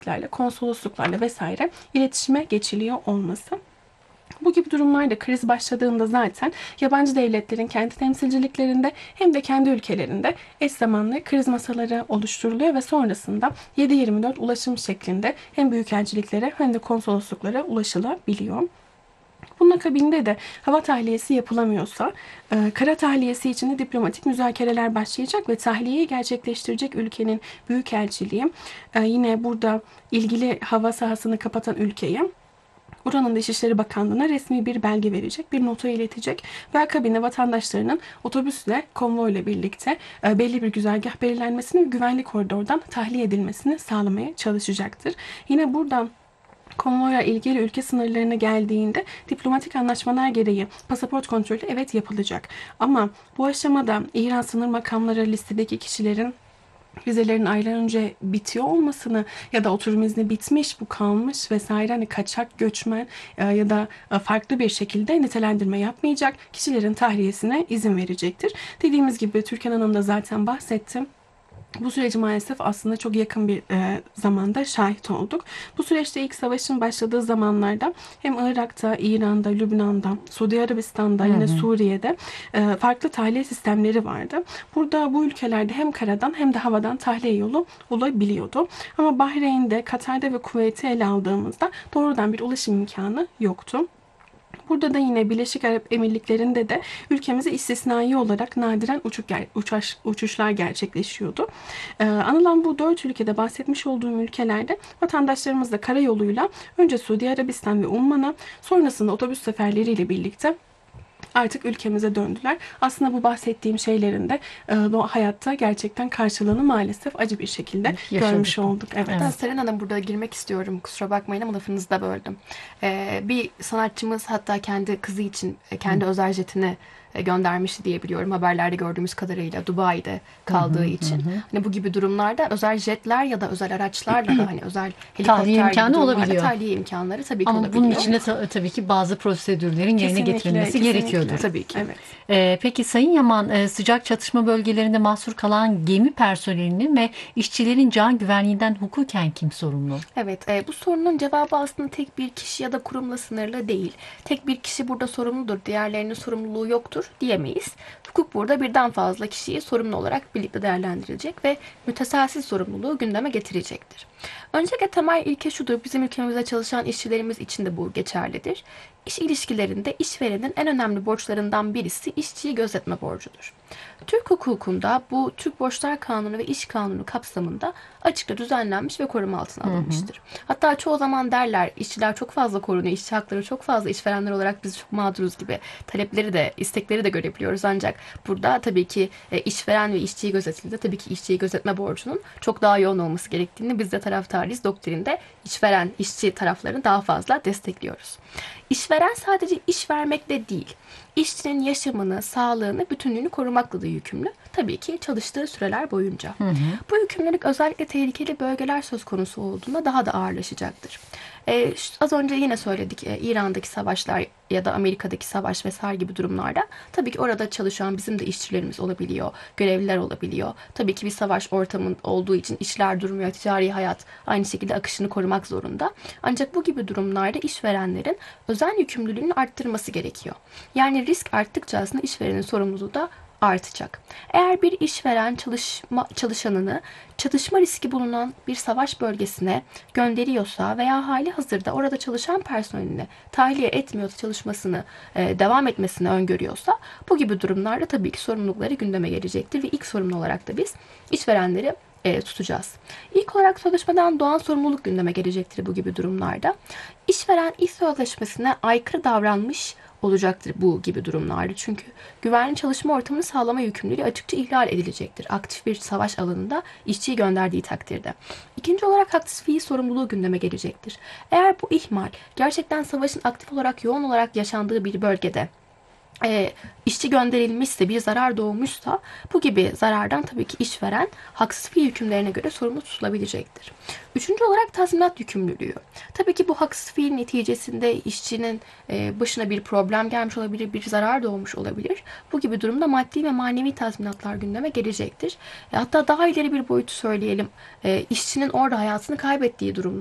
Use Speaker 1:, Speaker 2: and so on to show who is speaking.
Speaker 1: elçiliklerle, konsolosluklarla vesaire iletişime geçiliyor olması. Bu gibi durumlarda kriz başladığında zaten yabancı devletlerin kendi temsilciliklerinde hem de kendi ülkelerinde eş zamanlı kriz masaları oluşturuluyor ve sonrasında 7/24 ulaşım şeklinde hem büyükelçiliklere hem de konsolosluklara ulaşılabiliyor. Bunun akabinde de hava tahliyesi yapılamıyorsa kara tahliyesi için de diplomatik müzakereler başlayacak ve tahliyeyi gerçekleştirecek ülkenin büyükelçiliği yine burada ilgili hava sahasını kapatan ülkeye oranın Dışişleri Bakanlığı'na resmi bir belge verecek, bir nota iletecek ve akabinde vatandaşlarının otobüsle, konvoyla birlikte belli bir güzergah belirlenmesini ve güvenli koridordan tahliye edilmesini sağlamaya çalışacaktır. Yine buradan konvoyla ilgili ülke sınırlarına geldiğinde diplomatik anlaşmalar gereği pasaport kontrolü evet yapılacak. Ama bu aşamada İran sınır makamları listedeki kişilerin vizelerin aylar önce bitiyor olmasını ya da oturum izni bitmiş, bu kalmış vesaire hani kaçak göçmen ya da farklı bir şekilde nitelendirme yapmayacak kişilerin tahliyesine izin verecektir. Dediğimiz gibi Türkan Hanım da zaten bahsetti. Bu süreci maalesef aslında çok yakın bir zamanda şahit olduk. Bu süreçte ilk savaşın başladığı zamanlarda hem Irak'ta, İran'da, Lübnan'da, Suudi Arabistan'da, yine Suriye'de farklı tahliye sistemleri vardı. Burada bu ülkelerde hem karadan hem de havadan tahliye yolu olabiliyordu. Ama Bahreyn'de, Katar'da ve Kuveyt'i ele aldığımızda doğrudan bir ulaşım imkanı yoktu. Burada da yine Birleşik Arap Emirlikleri'nde de ülkemize istisnai olarak nadiren uçuşlar gerçekleşiyordu. Anılan bu 4 ülkede bahsetmiş olduğum ülkelerde vatandaşlarımız da karayoluyla önce Suudi Arabistan ve Umman'a, sonrasında otobüs seferleriyle birlikte artık ülkemize döndüler. Aslında bu bahsettiğim şeylerin de hayatta gerçekten karşılığını maalesef acı bir şekilde görmüş olduk. Evet.
Speaker 2: Ben Seren Hanım burada girmek istiyorum. Kusura bakmayın ama lafınızı da böldüm. Bir sanatçımız hatta kendi kızı için kendi özel jetini göndermişti diye biliyorum. Haberlerde gördüğümüz kadarıyla Dubai'de kaldığı için. Hani bu gibi durumlarda özel jetler ya da özel araçlarla da hani özel
Speaker 3: tahliye
Speaker 2: helikopter
Speaker 3: imkanı
Speaker 2: gibi durumlarda
Speaker 3: olabiliyor.
Speaker 2: tahliye imkanları tabii ki
Speaker 3: Ama
Speaker 2: olabiliyor.
Speaker 3: bunun için de tabii ki bazı prosedürlerin yerine getirilmesi gerekiyordur.
Speaker 2: Tabii ki.
Speaker 1: Evet.
Speaker 3: Peki Sayın Yaman, sıcak çatışma bölgelerinde mahsur kalan gemi personelinin ve işçilerin can güvenliğinden hukuken kim sorumlu?
Speaker 2: Evet, bu sorunun cevabı aslında tek bir kişi ya da kurumla sınırlı değil. Tek bir kişi burada sorumludur, diğerlerinin sorumluluğu yoktur diyemeyiz. Hukuk burada birden fazla kişiyi sorumlu olarak birlikte değerlendirilecek ve müteselsiz sorumluluğu gündeme getirecektir. Öncelikle temel ilke şudur, bizim ülkemizde çalışan işçilerimiz için de bu geçerlidir. İş ilişkilerinde işverenin en önemli borçlarından birisi işçiyi gözetme borcudur. Türk hukukunda bu Türk Borçlar Kanunu ve İş Kanunu kapsamında açıkça düzenlenmiş ve koruma altına alınmıştır. Hatta çoğu zaman derler işçiler çok fazla korunuyor, işçi hakları çok fazla, işverenler olarak biz çok mağduruz gibi talepleri de, istekleri de görebiliyoruz. Ancak burada tabii ki işveren ve işçiyi gözetildiğinde tabii ki işçiyi gözetme borcunun çok daha yoğun olması gerektiğini biz de taraftarıyız. Doktrinde işveren, işçi taraflarını daha fazla destekliyoruz. İşveren sadece iş vermekle değil, işçinin yaşamını, sağlığını, bütünlüğünü korumakla da yükümlü. Tabii ki çalıştığı süreler boyunca. Bu yükümlülük özellikle tehlikeli bölgeler söz konusu olduğunda daha da ağırlaşacaktır. Az önce yine söyledik, İran'daki savaşlar ya da Amerika'daki savaş vesaire gibi durumlarda tabii ki orada çalışan bizim de işçilerimiz olabiliyor, görevliler olabiliyor. Tabii ki bir savaş ortamı olduğu için işler durmuyor, ticari hayat aynı şekilde akışını korumak zorunda. Ancak bu gibi durumlarda işverenlerin özel yükümlülüğünü arttırması gerekiyor. Yani risk arttıkça aslında işverenin sorumluluğu da artacak. Eğer bir işveren çalışanını çatışma riski bulunan bir savaş bölgesine gönderiyorsa veya hali hazırda orada çalışan personelini tahliye etmiyorsa, çalışmasını devam etmesini öngörüyorsa bu gibi durumlarda tabii ki sorumlulukları gündeme gelecektir ve ilk sorumlu olarak da biz işverenleri tutacağız. İlk olarak sözleşmeden doğan sorumluluk gündeme gelecektir bu gibi durumlarda. İşveren iş sözleşmesine aykırı davranmış olacaktır bu gibi durumlarda. Çünkü güvenli çalışma ortamını sağlama yükümlülüğü açıkça ihlal edilecektir. Aktif bir savaş alanında işçiyi gönderdiği takdirde. İkinci olarak haksız fiil sorumluluğu gündeme gelecektir. Eğer bu ihmal gerçekten savaşın aktif olarak yoğun olarak yaşandığı bir bölgede işçi gönderilmişse, bir zarar doğmuşsa bu gibi zarardan tabii ki işveren haksız fiil hükümlerine göre sorumlu tutulabilecektir. Üçüncü olarak tazminat yükümlülüğü. Tabii ki bu haksız fiil neticesinde işçinin başına bir problem gelmiş olabilir, bir zarar doğmuş olabilir. Bu gibi durumda maddi ve manevi tazminatlar gündeme gelecektir. Hatta daha ileri bir boyutu söyleyelim. İşçinin orada hayatını kaybettiği durum